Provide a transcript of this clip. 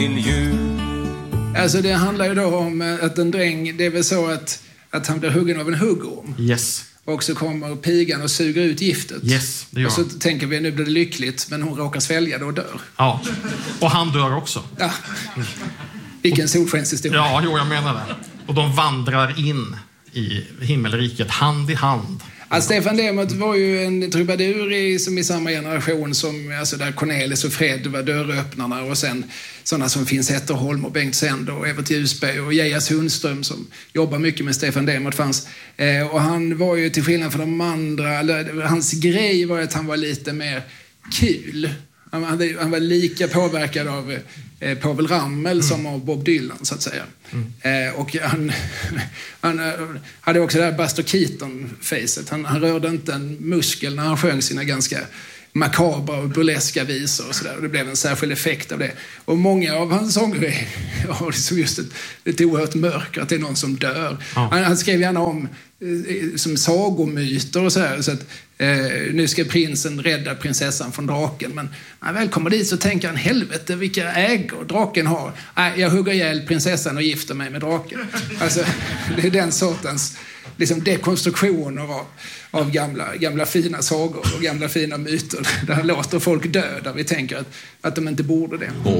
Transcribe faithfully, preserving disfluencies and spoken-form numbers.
Alltså det handlar ju då om att en dräng, det är väl så att, att han blir huggen av en huggorm. Yes. Och så kommer pigan och suger ut giftet. Yes, det gör och så tänker vi, nu blir det lyckligt, men hon råkar svälja det och dör. Ja, och han dör också. Ja. Vilken solskenshistoria. Ja, jo, jag menar det. Och de vandrar in i himmelriket hand i hand. Alltså, Stefan Demert var ju en trubadur i, som i samma generation som alltså där Cornelis och Fred var dörröppnarna, och sen sådana som Finn Zetterholm och Bengt Sänder och Evert Ljusberg och Geja Sundström som jobbar mycket med Stefan Demert fanns. Eh, och han var ju till skillnad från de andra, eller, hans grej var att han var lite mer kul. Han, han, han var lika påverkad av eh, Povel Ramel mm. som av Bob Dylan, så att säga. Mm. Eh, och han, han eh, hade också det här Buster Keaton-facet. Han, han rörde inte en muskel när han sjöng sina ganska makabra och burleska visor och sådär. Och det blev en särskild effekt av det. Och många av hans sånger har liksom just ett, ett oerhört mörker, att det är någon som dör. Ja. Han, han skrev gärna om eh, som sagomyter och sådär. Så att eh, nu ska prinsen rädda prinsessan från draken. Men när han väl kommer dit så tänker han, helvete vilka ägor draken har. Nej, jag hugger ihjäl prinsessan och gifter mig med draken. Alltså, det är den sortens liksom dekonstruktioner av, av gamla, gamla fina sagor och gamla fina myter. Där låter folk dö, där vi tänker att, att de inte borde det.